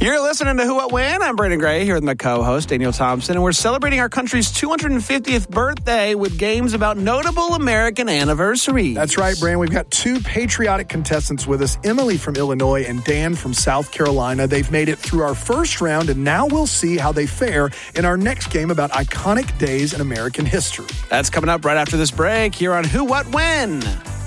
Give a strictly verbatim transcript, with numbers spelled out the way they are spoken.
You're listening to Who, What, When. I'm Brandon Gray here with my co-host, Daniel Thompson, and we're celebrating our country's two hundred fiftieth birthday with games about notable American anniversaries. That's right, Brandon. We've got two patriotic contestants with us, Emily from Illinois and Dan from South Carolina. They've made it through our first round, and now we'll see how they fare in our next game about iconic days in American history. That's coming up right after this break here on Who, What, When.